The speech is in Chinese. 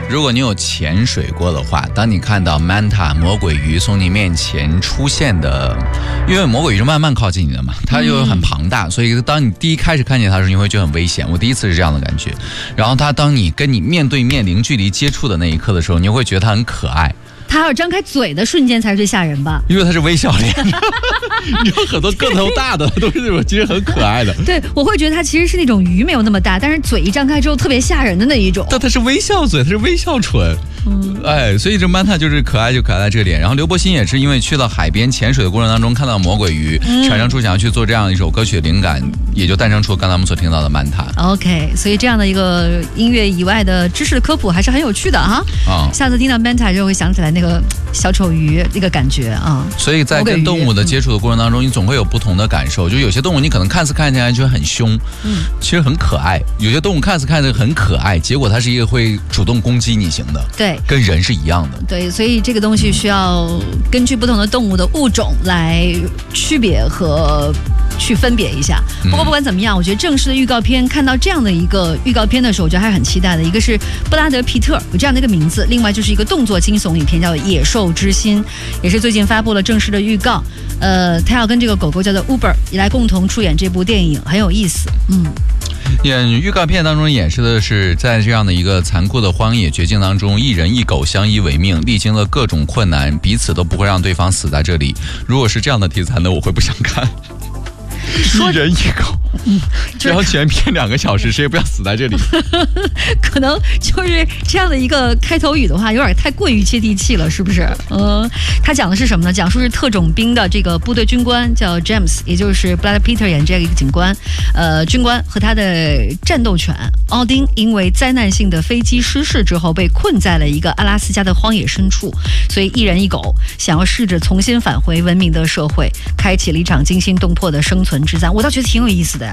如果你有潜水过的话，当你看到 Manta 魔鬼鱼从你面前出现的，因为魔鬼鱼是慢慢靠近你的嘛，它又很庞大，所以当你第一开始看见它的时候，你会觉得很危险。我第一次是这样的感觉。然后它当你跟你面对面零距离接触的那一刻的时候，你会觉得它很可爱。 它要张开嘴的瞬间才是最吓人吧？ 因为它是微笑脸，有很多个头大的都是那种其实很可爱的。 对，我会觉得它其实是那种鱼没有那么大，但是嘴一张开之后特别吓人的那一种。 但它是微笑嘴，它是微笑唇。所以这 Manta 就是可爱就可爱在这点。然后刘柏辛也是因为去到海边潜水的过程当中看到魔鬼鱼，产生出想要去做这样一首歌曲的灵感，也就诞生出刚才我们所听到的 Manta。OK， 所以这样的一个音乐以外的知识的科普还是很有趣的哈。下次听到 Manta 就会想起来那个小丑鱼那个感觉啊。 所以在跟动物的接触的过程当中，你总会有不同的感受。就有些动物你可能看似看起来觉得很凶，其实很可爱；有些动物看似看着很可爱，结果它是一个会主动攻击你型的。 对， 跟人是一样的。 对，所以这个东西需要根据不同的动物的物种来区别和去分别一下。不过不管怎么样，我觉得正式的预告片看到这样的一个预告片的时候，我觉得还是很期待的。一个是布拉德·皮特有这样的一个名字，另外就是一个动作惊悚影片叫《野兽之心》，也是最近发布了正式的预告。他要跟这个狗狗叫做 Uber 来共同出演这部电影，很有意思。 预告片当中演示的是在这样的一个残酷的荒野绝境当中，一人一狗相依为命，历经了各种困难，彼此都不会让对方死在这里。如果是这样的题材呢，我会不想看。一人一狗，然后全片2个小时，谁也不要死在这里。 可能就是这样的一个开头语的话，有点太过于接地气了，是不是？他讲的是什么呢？讲述是特种兵的这个部队军官叫 James， 也就是布拉德·皮特演这个警官，军官和他的战斗犬奥丁，因为灾难性的飞机失事之后，被困在了一个阿拉斯加的荒野深处，所以一人一狗想要试着重新返回文明的社会，开启了一场惊心动魄的生存之战。我倒觉得挺有意思的。